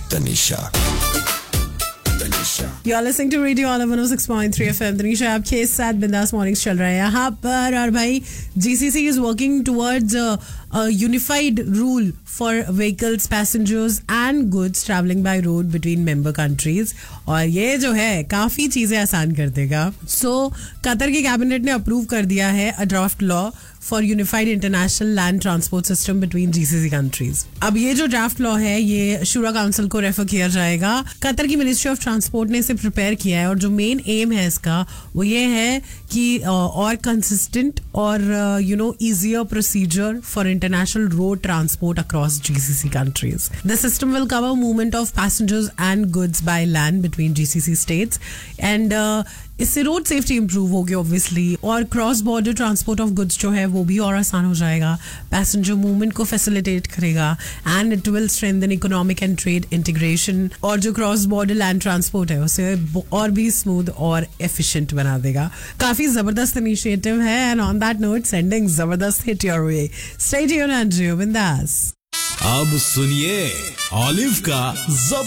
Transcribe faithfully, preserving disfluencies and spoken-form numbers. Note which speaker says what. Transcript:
Speaker 1: Tanisha.
Speaker 2: You're listening to Radio Olive one oh six point three F M. Tanisha आपके साथ बिंदास mornings चल रहा है यहाँ पर। और भाई G C C is working towards a, a unified rule for vehicles, passengers and goods traveling by road between member countries. और ये जो है काफी चीजें आसान कर देगा. सो कतर की कैबिनेट ने अप्रूव कर दिया है a draft law for unified international land transport system between GCC countries. अब ये जो ड्राफ्ट लॉ है ये शूरा काउंसिल को रेफर किया जाएगा. कतर की मिनिस्ट्री ऑफ ट्रांसपोर्ट ने इसे प्रिपेयर किया है और जो मेन एम है इसका वो ये है कि और कंसिस्टेंट और you know easier procedure for international road transport across GCC countries. The system will cover movement of passengers and goods by land between GCC states and इससे रोड सेफ्टी इंप्रूव होगी ऑब्वियसली और cross border transport of goods जो है वो भी और आसान हो जाएगा. पैसेंजर मूवमेंट को फैसिलिटेट करेगा and it will strengthen economic and trade integration और जो क्रॉस बॉर्डर लैंड ट्रांसपोर्ट है उसे और भी स्मूथ और एफिशिएंट बना देगा. काफी जबरदस्त इनिशिएटिव है and on that note sending जबरदस्त hit your way. Stay tuned and जियो बिंदास.
Speaker 1: अब सुनिए ऑलिव का